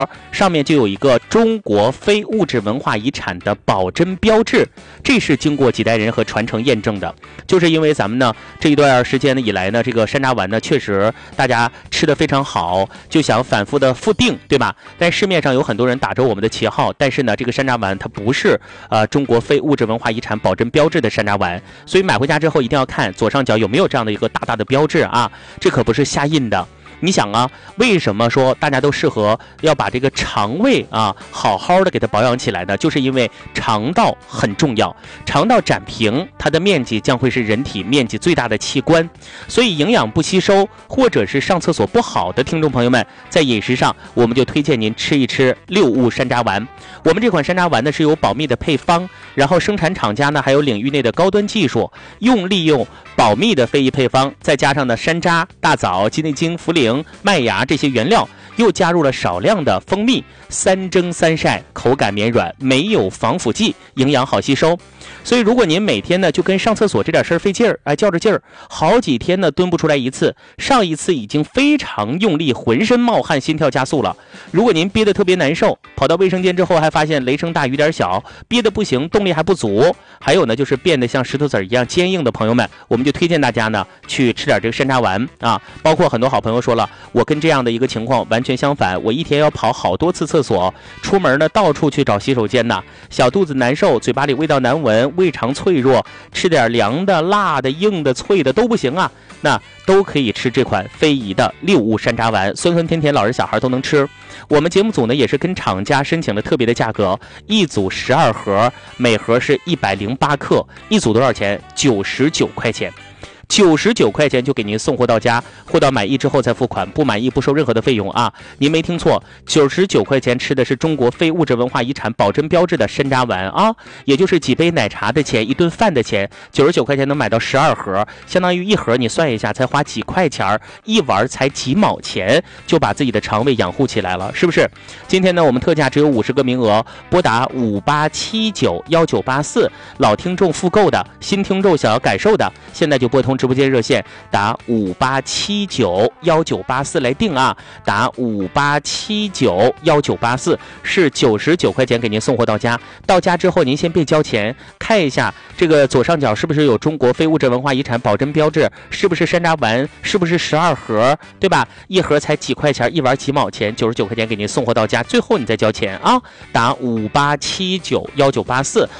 上面就有一个中国非物质文化遗产的保真标志，这是经过几代人和传承验证的。就是因为咱们呢这一段时间以来呢，这个山楂丸呢确实大家吃得非常好，就想反复的复订，对吧？但市面上有很多人打着我们的旗号，但是呢这个山楂丸它不是中国非物质文化遗产保真标志的山楂丸，所以买回家之后一定要看左上角有没有这样的一个大大的标志啊，这可不是瞎印的。你想啊，为什么说大家都适合要把这个肠胃啊好好的给它保养起来呢？就是因为肠道很重要，肠道展平，它的面积将会是人体面积最大的器官，所以营养不吸收或者是上厕所不好的听众朋友们，在饮食上我们就推荐您吃一吃六物山楂丸。我们这款山楂丸呢是有保密的配方，然后生产厂家呢还有领域内的高端技术，利用保密的非遗配方，再加上呢山楂、大枣、鸡内金、茯苓、麦芽这些原料，又加入了少量的蜂蜜，3蒸3晒，口感绵软，没有防腐剂，营养好吸收。所以如果您每天呢就跟上厕所这点事儿费劲儿，较着劲儿，好几天呢蹲不出来一次，上一次已经非常用力，浑身冒汗，心跳加速了。如果您憋得特别难受，跑到卫生间之后还发现雷声大雨点小，憋得不行，动力还不足，还有呢就是变得像石头子一样坚硬的朋友们，我们就推荐大家呢去吃点这个山楂丸啊。包括很多好朋友说了，我跟这样的一个情况完全相反，我一天要跑好多次厕所，出门呢到处去找洗手间呢，小肚子难受，嘴巴里味道难闻，胃肠脆弱，吃点凉的、辣的、硬的、脆的都不行啊，那都可以吃这款非遗的六物山楂丸，酸酸甜甜，老人小孩都能吃。我们节目组呢也是跟厂家申请了特别的价格，一组12盒，每盒是108克，一组多少钱？99块钱。99块钱就给您送货到家，货到满意之后再付款，不满意不收任何的费用啊！您没听错，99块钱吃的是中国非物质文化遗产保真标志的山楂丸啊，也就是几杯奶茶的钱，一顿饭的钱，99块钱能买到12盒，相当于一盒你算一下才花几块钱，一碗才几毛钱，就把自己的肠胃养护起来了，是不是？今天呢，我们特价只有50个名额，拨打58791984，老听众复购的，新听众想要感受的，现在就拨通直播间热线打58791984来定啊，打58791984是99块钱给您送货到家。到家之后您先别交钱，看一下这个左上角是不是有中国非物质文化遗产保真标志，是不是山楂丸，是不是12盒，对吧？一盒才几块钱，一碗几毛钱，99块钱给您送货到家，最后你再交钱啊。打58791984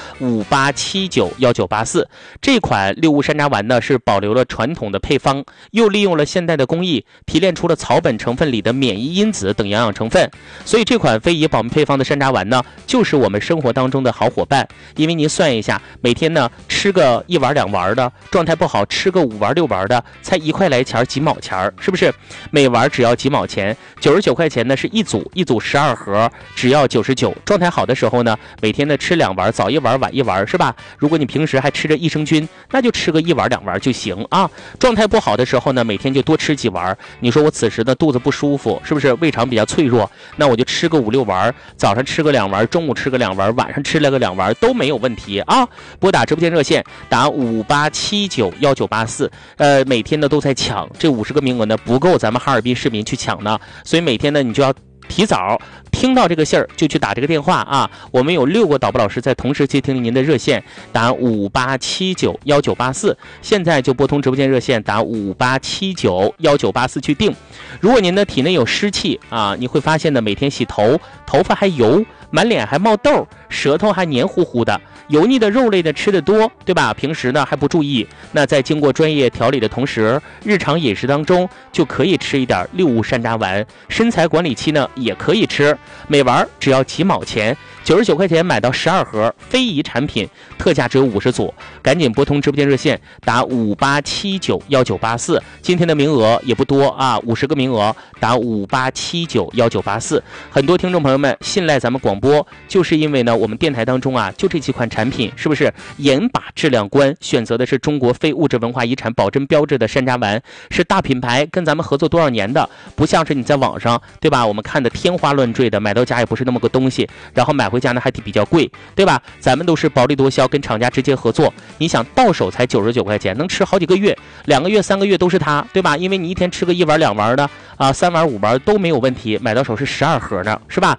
58791984。这款六物山楂丸呢是保留了传统的配方，又利用了现代的工艺，提炼出了草本成分里的免疫因子等营养成分，所以这款非遗保密配方的山楂丸呢，就是我们生活当中的好伙伴。因为您算一下，每天呢吃个1碗2碗的，状态不好吃个5碗6碗的，才1块来钱，几毛钱，是不是？每碗只要几毛钱，99块钱呢是一组12盒，只要99。状态好的时候呢，每天呢吃2碗，早1碗晚1碗，是吧？如果你平时还吃着益生菌，那就吃个1碗2碗就行啊。状态不好的时候呢，每天就多吃几碗。你说我此时呢肚子不舒服，是不是胃肠比较脆弱？那我就吃个5、6碗，早上吃个2碗，中午吃个2碗，晚上吃了个2碗都没有问题啊。拨打直播间热线打58791984，每天呢都在抢，这50个名额呢不够咱们哈尔滨市民去抢呢，所以每天呢你就要提早听到这个信儿就去打这个电话啊！我们有6个导播老师在同时接听您的热线，打58791984，现在就拨通直播间热线打58791984去定。如果您的体内有湿气啊，你会发现呢，每天洗头，头发还油，满脸还冒痘，舌头还黏糊糊的，油腻的肉类的吃的多，对吧？平时呢还不注意，那在经过专业调理的同时，日常饮食当中就可以吃一点六物山楂丸，身材管理期呢也可以吃，每丸只要几毛钱，99块钱买到12盒非遗产品，特价只有50组，赶紧拨通直播间热线打58791984，今天的名额也不多啊，50个名额，打58791984。很多听众朋友们信赖咱们广播，就是因为呢我们电台当中啊，就这几款产品，是不是严把质量关，选择的是中国非物质文化遗产保真标志的山楂丸，是大品牌，跟咱们合作多少年的，不像是你在网上，对吧？我们看的天花乱坠的，买到家也不是那么个东西，然后买回家呢还比较贵，对吧？咱们都是薄利多销，跟厂家直接合作，你想到手才99块钱，能吃好几个月，2个月3个月都是它，对吧？因为你一天吃个1碗2碗的啊，3碗5碗都没有问题，买到手是12盒呢，是吧？